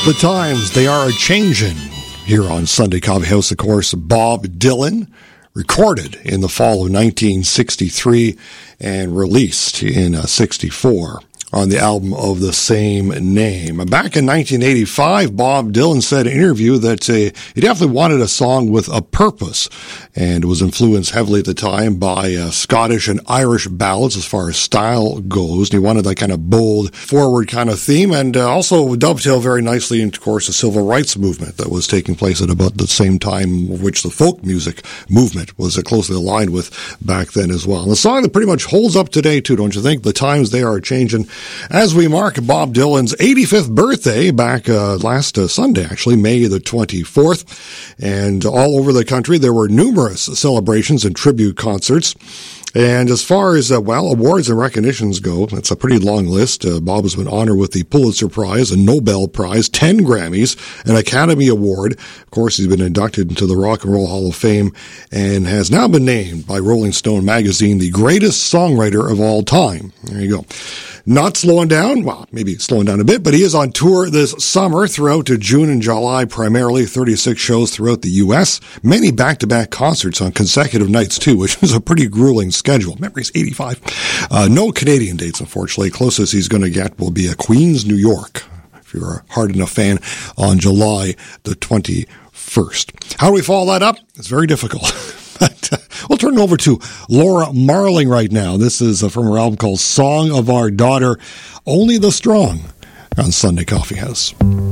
The times, they are a-changin'. Here on Sunday Coffee House, of course, Bob Dylan, recorded in the fall of 1963 and released in 64 on the album of the same name. Back in 1985, Bob Dylan said in an interview that he definitely wanted a song with a purpose, and was influenced heavily at the time by Scottish and Irish ballads as far as style goes. And he wanted that kind of bold, forward kind of theme, and also dovetail very nicely into, of course, the civil rights movement that was taking place at about the same time, which the folk music movement was closely aligned with back then as well. And the song that pretty much holds up today, too, don't you think? The times, they are changing. As we mark Bob Dylan's 85th birthday back last Sunday, actually, May the 24th, and all over the country there were numerous celebrations and tribute concerts. And as far as, awards and recognitions go, it's a pretty long list. Bob has been honored with the Pulitzer Prize, a Nobel Prize, 10 Grammys, an Academy Award. Of course, he's been inducted into the Rock and Roll Hall of Fame and has now been named by Rolling Stone magazine the greatest songwriter of all time. There you go. Not slowing down, well, maybe slowing down a bit, but he is on tour this summer throughout to June and July, primarily 36 shows throughout the U.S., many back-to-back concerts on consecutive nights, too, which is a pretty grueling schedule. Remember, he's 85. No Canadian dates, unfortunately. Closest he's going to get will be Queens, New York, if you're a hard enough fan, on July the 21st. How do we follow that up? It's very difficult. But we'll turn it over to Laura Marling right now. This is from her album called Song of Our Daughter, Only the Strong, on Sunday Coffee House.